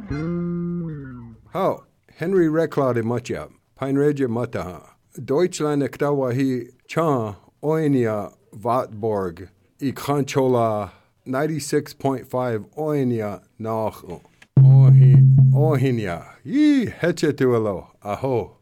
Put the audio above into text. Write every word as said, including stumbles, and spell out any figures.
How Henry Reclade Matja, Peinregia Mataha, Deutschland Ektawahi Cha Oinia Vatborg, I Conchola ninety-six point five Oinia Nach Ohi Ohinia, Ye Hetchetuelo, Aho.